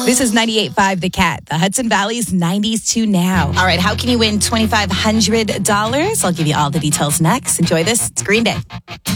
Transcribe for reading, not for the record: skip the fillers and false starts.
This is 98.5 The Cat, the Hudson Valley's 90s to now. All right, how can you win $2,500? I'll give you all the details next. Enjoy this. It's Green Day.